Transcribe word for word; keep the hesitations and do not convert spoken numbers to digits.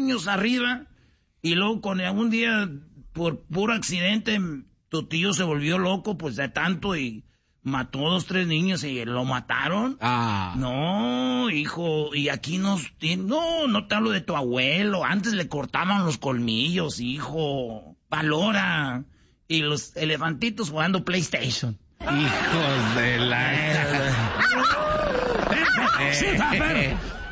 niños arriba, y luego con un día, por puro accidente, tu tío se volvió loco, pues de tanto, y mató a dos, tres niños, y lo mataron. Ah. No, hijo, y aquí nos tiene, no, no te hablo de tu abuelo, antes le cortaban los colmillos, hijo, valora. Y los elefantitos jugando PlayStation. Hijos de la... Sí,